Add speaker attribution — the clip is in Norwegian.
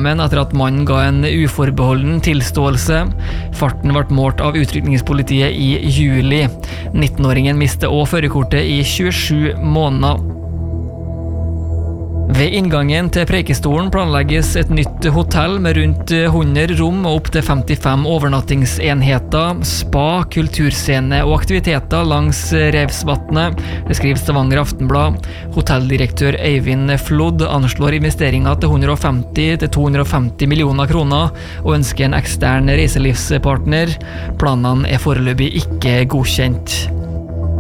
Speaker 1: dommen etter at mannen ga en uforbeholden tilståelse. Farten ble målt av utrykningspolitiet i juli. 19-åringen mistet også førerkortet i 27 måneder. Ved inngangen til Preikestolen planlegges et nytt hotell med rundt 100 rom og opp til 55 overnattingsenheter, spa, kulturscene og aktiviteter langs Revsvatnet. Det skriver Stavanger Aftenblad. Hotelldirektør Eivind Flodd anslår investeringer til 150–250 millioner kroner og ønsker en ekstern reiselivspartner. Planene er foreløpig ikke godkjent.